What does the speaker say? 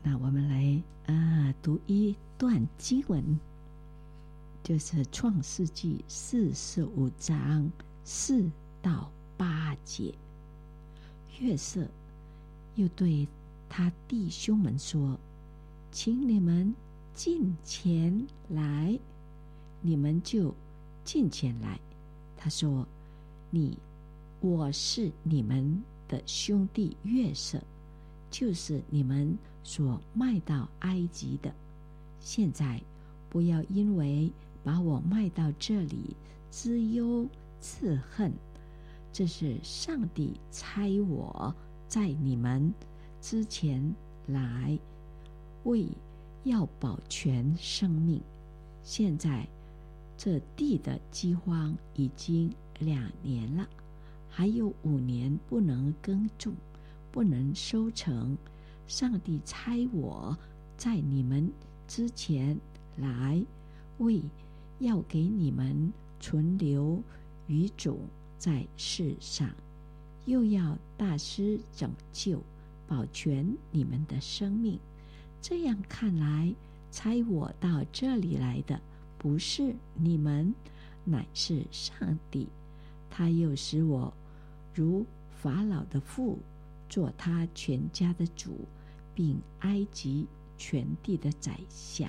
那我们来读一段经文，就是创世纪45章4到8节。约瑟又对他弟兄们说，请你们近前来，你们就近前来。他说，我是你们的兄弟约瑟，就是你们所卖到埃及的。现在不要因为把我卖到这里自忧自恨，这是上帝差我在你们之前来，为要保全生命。现在这地的饥荒已经2年了，还有5年不能耕种，不能收成。上帝差我在你们之前来，为要给你们存留余种在世上，又要大施拯救，保全你们的生命。这样看来，差我到这里来的不是你们，乃是上帝。他又使我如法老的父，做他全家的主，并埃及全地的宰相。